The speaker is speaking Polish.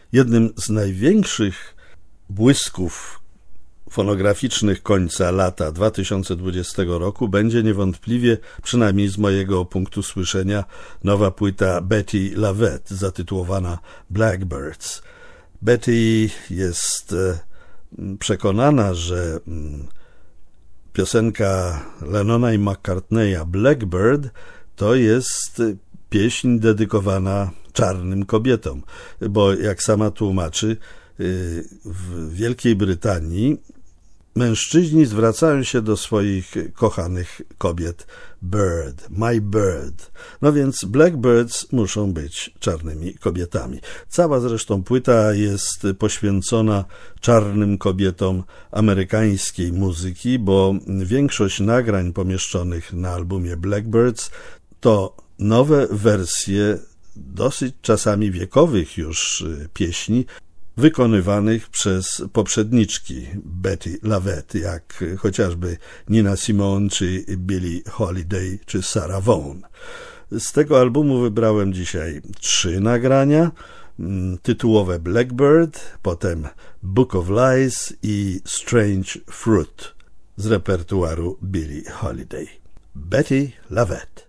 Jednym z największych błysków fonograficznych końca lata 2020 roku będzie niewątpliwie, przynajmniej z mojego punktu słyszenia, nowa płyta Bettye LaVette zatytułowana Blackbirds. Bettye jest przekonana, że piosenka Lennona i McCartneya Blackbird to jest pieśń dedykowana czarnym kobietom, bo jak sama tłumaczy, w Wielkiej Brytanii mężczyźni zwracają się do swoich kochanych kobiet bird, my bird. No więc Blackbirds muszą być czarnymi kobietami. Cała zresztą płyta jest poświęcona czarnym kobietom amerykańskiej muzyki, bo większość nagrań pomieszczonych na albumie Blackbirds to nowe wersje dosyć czasami wiekowych już pieśni, wykonywanych przez poprzedniczki Bettye LaVette, jak chociażby Nina Simone, czy Billie Holiday, czy Sarah Vaughan. Z tego albumu wybrałem dzisiaj 3 nagrania. Tytułowe Blackbird, potem Book of Lies i Strange Fruit z repertuaru Billie Holiday. Bettye LaVette.